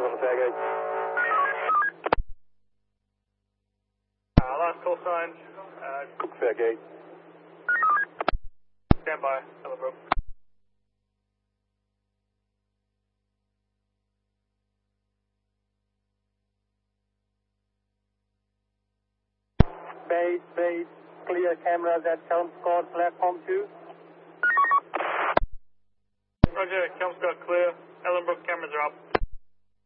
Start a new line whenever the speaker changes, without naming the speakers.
cameras on the tailgate.
Last call sign.
Fair gate.
Stand by. Ellenbrook.
Base, clear cameras at Kelmscott, platform 2.
Roger, Kelmscott clear. Ellenbrook cameras are up.